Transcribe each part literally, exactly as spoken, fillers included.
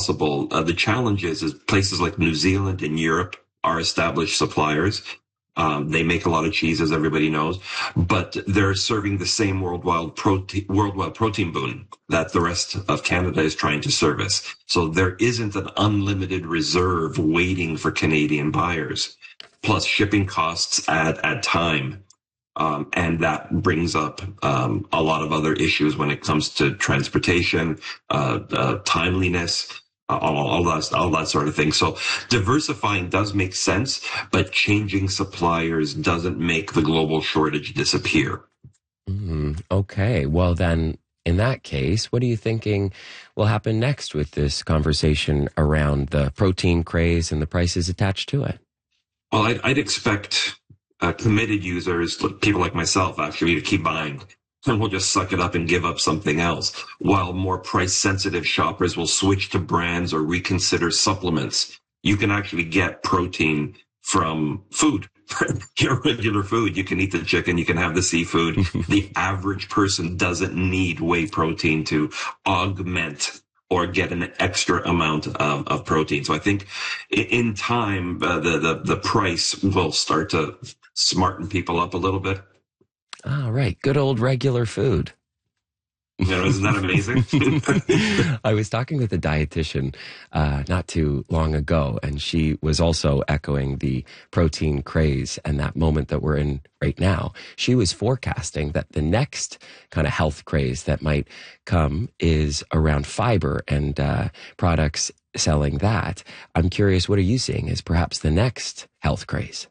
possible. Uh, the challenge is, is places like New Zealand and Europe are established suppliers. Um, they make a lot of cheese, as everybody knows, but they're serving the same worldwide protein, worldwide protein boon that the rest of Canada is trying to service. So there isn't an unlimited reserve waiting for Canadian buyers. Plus, shipping costs add, add time. Um, and that brings up um, a lot of other issues when it comes to transportation, uh, uh, timeliness, uh, all, all that, all that sort of thing. So diversifying does make sense, but changing suppliers doesn't make the global shortage disappear. Mm, okay. Well, then, in that case, what are you thinking will happen next with this conversation around the protein craze and the prices attached to it? Well, I'd, I'd expect uh, committed users, people like myself, actually, to keep buying. And we'll just suck it up and give up something else, while more price-sensitive shoppers will switch to brands or reconsider supplements. You can actually get protein from food. Your regular food. You can eat the chicken, you can have the seafood. The average person doesn't need whey protein to augment or get an extra amount of, of protein. So I think in time, uh, the, the, the price will start to smarten people up a little bit. All right. Good old regular food. You know, isn't that amazing? I was talking with a dietitian uh, not too long ago, and she was also echoing the protein craze and that moment that we're in right now. She was forecasting that the next kind of health craze that might come is around fiber and uh, products selling that. I'm curious, what are you seeing as perhaps the next health craze?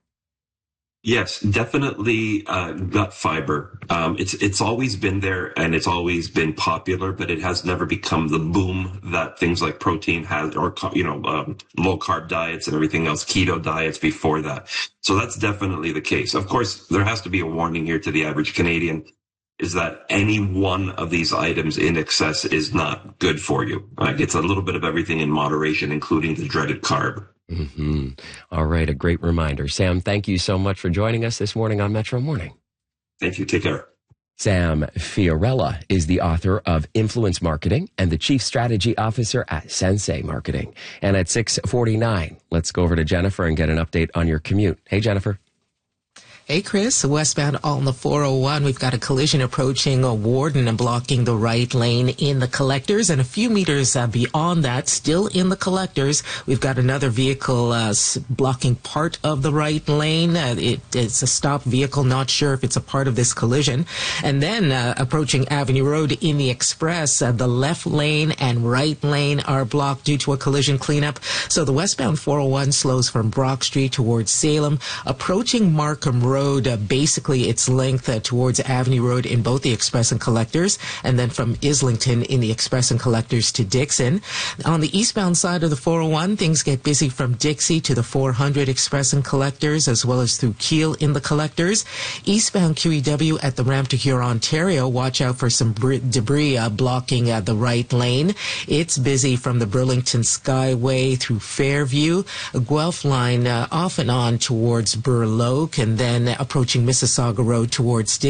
Yes, definitely uh, gut fiber. Um, it's it's always been there and it's always been popular, but it has never become the boom that things like protein has, or you know, um, low carb diets and everything else, keto diets before that. So that's definitely the case. Of course, there has to be a warning here to the average Canadian, is that any one of these items in excess is not good for you. Right? It's a little bit of everything in moderation, including the dreaded carb. Mm-hmm. All right. A great reminder. Sam, thank you so much for joining us this morning on Metro Morning. Thank you. Take care. Sam Fiorella is the author of Influence Marketing and the Chief Strategy Officer at Sensei Marketing. And at six forty-nine, let's go over to Jennifer and get an update on your commute. Hey, Jennifer. Hey, Chris, westbound on the four oh one, we've got a collision approaching a Warden and blocking the right lane in the collectors. And a few meters uh, beyond that, still in the collectors, we've got another vehicle uh, blocking part of the right lane. Uh, it, it's a stopped vehicle, not sure if it's a part of this collision. And then uh, approaching Avenue Road in the Express, uh, the left lane and right lane are blocked due to a collision cleanup. So the westbound four oh one slows from Brock Street towards Salem, approaching Markham Road. Uh, basically, its length uh, towards Avenue Road in both the Express and Collectors, and then from Islington in the Express and Collectors to Dixon. On the eastbound side of the four oh one, things get busy from Dixie to the four hundred Express and Collectors, as well as through Keele in the Collectors. Eastbound Q E W at the ramp to Huron, Ontario, watch out for some debris uh, blocking uh, the right lane. It's busy from the Burlington Skyway through Fairview, a Guelph line uh, off and on towards Burloak, and then approaching Mississauga Road towards Dixie.